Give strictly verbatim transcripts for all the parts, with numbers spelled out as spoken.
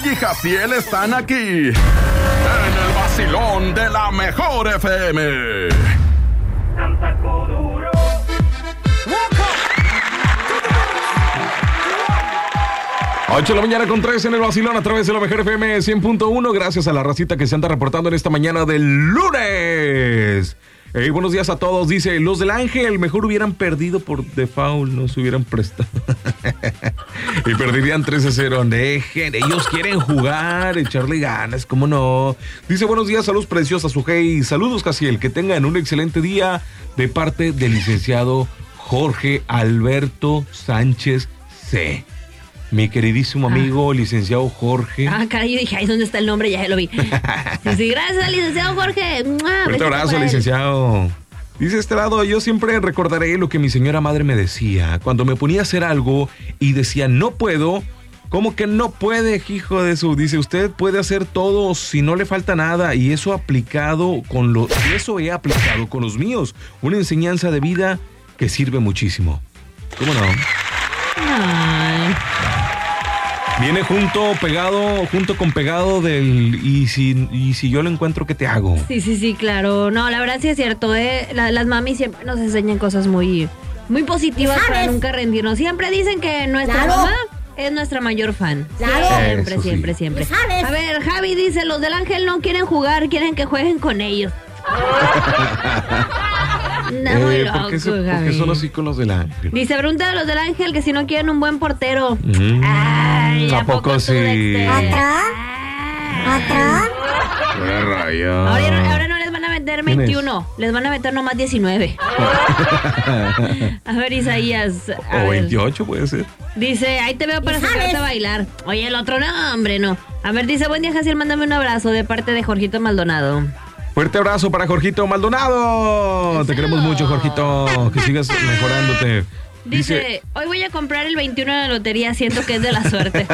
y Jaciel están aquí en el vacilón de la mejor F M. ocho de la mañana con tres en el vacilón a través de la mejor F M cien punto uno. Gracias a la racita que se anda reportando en esta mañana del lunes. Hey, buenos días a todos. Dice, los del Ángel mejor hubieran perdido por default, no se hubieran prestado. Y perderían tres a cero. Dejen, ellos quieren jugar, echarle ganas, ¿cómo no? Dice, buenos días, saludos preciosos a su hey. Saludos, Jaciel, que tengan un excelente día de parte del licenciado Jorge Alberto Sánchez C. Mi queridísimo amigo, ah. licenciado Jorge. Ah, caray, yo dije, ay, ¿dónde está el nombre? Ya lo vi. Sí, sí, gracias, licenciado Jorge. Fuerte abrazo, licenciado. Dice este lado, yo siempre recordaré lo que mi señora madre me decía. Cuando me ponía a hacer algo y decía, no puedo, ¿cómo que no puede, hijo de su? Dice, usted puede hacer todo si no le falta nada. Y eso aplicado con los, eso he aplicado con los míos. Una enseñanza de vida que sirve muchísimo. ¿Cómo no? Ay. Viene junto, pegado, junto con pegado del y si, y si yo lo encuentro, ¿qué te hago? Sí, sí, sí, claro. No, la verdad sí es cierto, ¿eh? La, las mamis siempre nos enseñan cosas muy, muy positivas para nunca rendirnos. Siempre dicen que nuestra claro. mamá es nuestra mayor fan. Claro. Siempre, Eso siempre, sí. siempre. A ver, Javi dice, los del Ángel no quieren jugar, quieren que jueguen con ellos. No, muy eh, loco, ¿por, qué se, ¿Por qué son así con los del Ángel? Dice, pregunta a los del Ángel que si no quieren un buen portero. Mm, Ay, ¿a poco, poco sí? ¿Otro? ¿Otro? ¡Qué rayo! Ahora, ahora no les van a meter veintiuno, les van a meter nomás diecinueve. A ver, Isaías. A o ver. veintiocho puede ser. Dice, ahí te veo para sacarte a bailar. Oye, el otro no, hombre, no. A ver, dice, buen día, Jaciel, mándame un abrazo de parte de Jorgito Maldonado. Fuerte abrazo para Jorgito Maldonado. Te queremos mucho, Jorgito. Que sigas mejorándote. Dice, Dice, hoy voy a comprar el veintiuno de la lotería, siento que es de la suerte.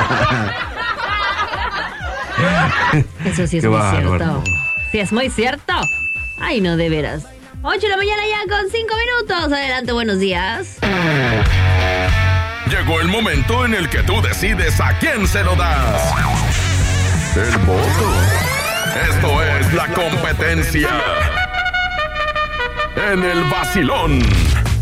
Eso sí es Qué muy bárbaro. cierto. Sí, es muy cierto. Ay, no, de veras. ocho de la mañana ya con cinco minutos. Adelante, buenos días. llegó el momento en el que tú decides a quién se lo das. El voto. Esto es la competencia en el vacilón.